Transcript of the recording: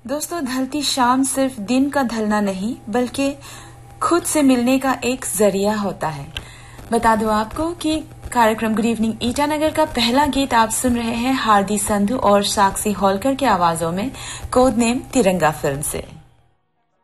दोस्तों, ढलती शाम सिर्फ दिन का ढलना नहीं बल्कि खुद से मिलने का एक जरिया होता है। बता दूं आपको कि कार्यक्रम गुड इवनिंग ईटानगर का पहला गीत आप सुन रहे हैं हार्दी संधू और साक्षी होलकर की आवाजों में, कोड नेम तिरंगा फिल्म से।